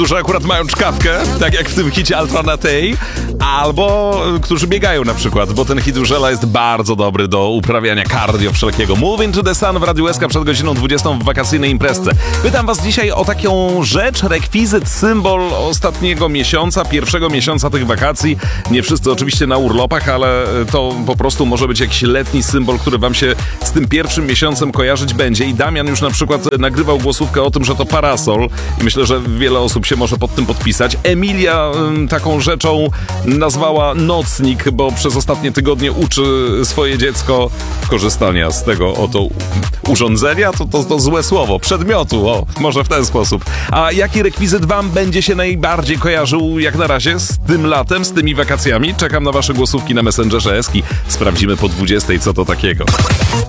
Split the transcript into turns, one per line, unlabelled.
którzy akurat mają czkawkę, tak jak w tym hicie Alternatej, albo którzy biegają na przykład, bo ten hit Urzela jest bardzo dobry do uprawiania cardio wszelkiego. Move into the Sun w Radiu SK przed godziną 20 w wakacyjnej imprezce. Pytam was dzisiaj o taką rzecz, rekwizyt, symbol ostatniego miesiąca, pierwszego miesiąca tych wakacji. Nie wszyscy oczywiście na urlopach, ale to po prostu może być jakiś letni symbol, który wam się z tym pierwszym miesiącem kojarzyć będzie. I Damian już na przykład nagrywał głosówkę o tym, że to parasol i myślę, że wiele osób się może pod tym podpisać. Emilia taką rzeczą nazwała nocnik, bo przez ostatnie tygodnie uczy swoje dziecko korzystania z tego oto urządzenia. To złe słowo, przedmiotu, może w ten sposób. A jaki rekwizyt wam będzie się najbardziej kojarzył jak na razie z tym latem, z tymi wakacjami? Czekam na wasze głosówki na Messengerze Eski. Sprawdzimy po 20, co to takiego.